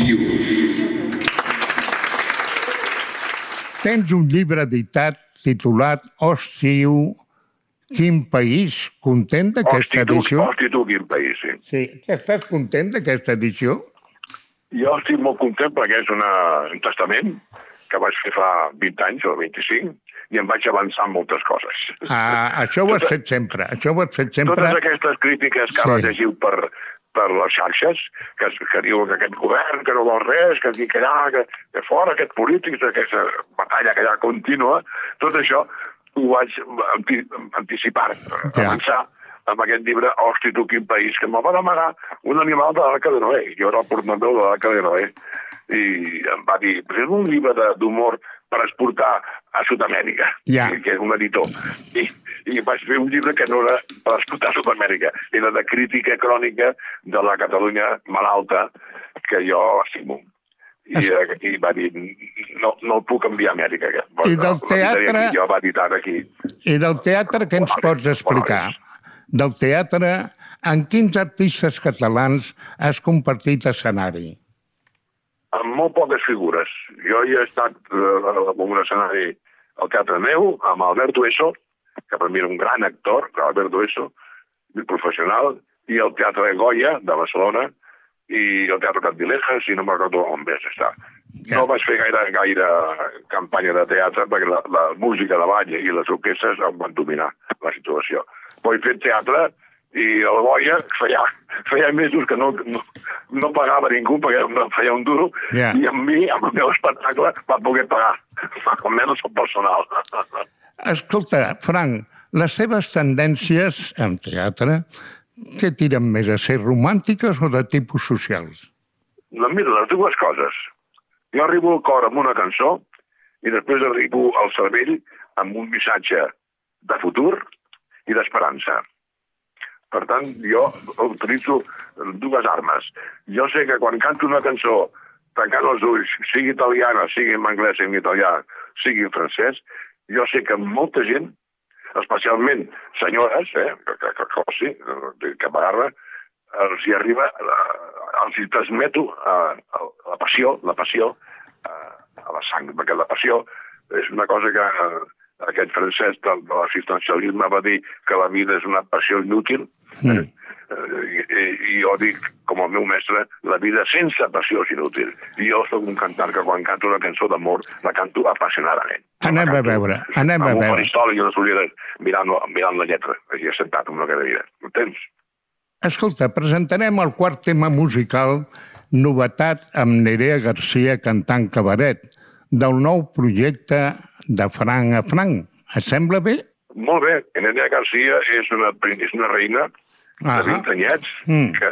Tens un llibre editat titulat Hòstiu, quin país? Content d'aquesta edició? Hosti tu, quin país, sí. Sí. Estàs content d'aquesta edició? Jo estic molt content perquè és un testament que vaig fer fa 20 anys o 25 i em vaig avançar en moltes coses. Això ho has fet sempre. Totes aquestes crítiques que ara llegiu per les xarxes, que diuen que aquest govern, que no vol res, que aquí, que allà, que fora, aquest polític, aquesta batalla que hi ha contínua, tot això ho vaig anticipar, avançar amb aquest llibre, Hosti tu, quin país, que me'l va demanar un animal de l'Arca de Noé. Jo era el portaveu de l'Arca de Noé. I em va dir, és un llibre d'humor per exportar a Sud-amèrica, que és un editor. I vaig fer un llibre que no era per exportar a Sud-amèrica, era de crítica crònica de la Catalunya malalta, que jo estimo. I va dir, no el puc enviar a Amèrica. I del teatre... Jo va editar aquí. I del teatre què ens pots explicar? Del teatre, en quins artistes catalans has compartit escenari? Amb molt poques figures. Jo hi he estat en un escenari al Teatre Neu, amb Alberto Eso, que per mi era un gran actor, Alberto Eso, professional, i el Teatre Goya, de Barcelona, i el Teatre Candilejas, i no me'n recordo on més està. No vaig fer gaire campanya de teatre, perquè la música de ball i les orquestres em van dominar la situació. Però he fet teatre, i el Goya feia mesos que no pagava ningú perquè em feia un duro, i amb mi, amb el meu espectacle, va poder pagar, almenys el personal. Escolta, Frank, les teves tendències en teatre, què tiren més, a ser romàntiques o de tipus socials? Mira, les dues coses. Jo arribo al cor amb una cançó i després arribo al cervell amb un missatge de futur i d'esperança. Per tant, jo utilitzo dues armes. Jo sé que quan canto una cançó tancant els ulls, sigui italiana, sigui en anglès, sigui en italià, sigui en francès, jo sé que molta gent, especialment senyores, que a vegades els hi arriba, els hi transmeto la passió a la sang, perquè la passió és una cosa que aquest francès de l'assistencialisme va dir que la vida és una passió inútil, i jo dic, com el meu mestre, la vida sense passió és inútil. I jo soc un cantant que quan canto una cançó d'amor la canto apassionadament. Anem a veure. Amb un faristol i unes ulleres mirant la lletra, així assentat amb una cadira. Entens? Escolta, presentarem el quart tema musical, novetat amb Nerea Garcia cantant cabaret, del nou projecte de Franc a Franc. Et sembla bé? Molt bé. Nerea Garcia és una reina de 20 anyets que...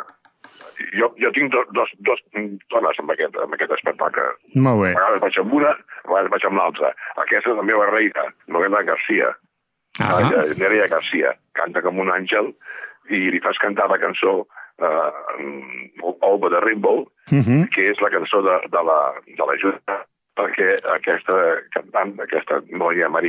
Jo tinc dos dones amb aquest espectacle. Molt bé. A vegades vaig amb una, a vegades vaig amb l'altra. Aquesta és la meva reina, Noela Garcia. Nerea Garcia. Canta com un àngel i li fas cantar la cançó Over the Rainbow, que és la cançó de la Jutta, perquè aquesta cantant, aquesta noia americana,